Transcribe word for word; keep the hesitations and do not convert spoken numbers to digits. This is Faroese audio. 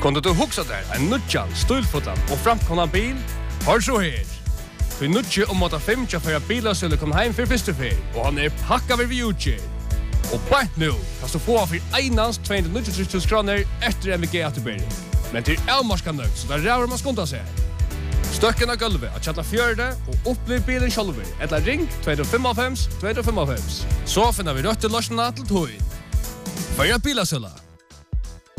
Kunde du huxa der en nudjan, stulfotan og framkomna bil? Hör så her. Du nudje om at fem tja for bilar skulle komme heim for første fer, og han er pakka ved vi utgjør. Og bare nu kan du få for einans to hundre og nittiotre tusen kroner etter M V G atterbering. Men til elmarska nøgt, så der ræver man skunda seg. Støkken av gulvet at chatta fjørde og opplev bilen sjálfur, eller ring to fem fem to fem fem. Så finner vi røtte løsene til tog. Føya bilasølla.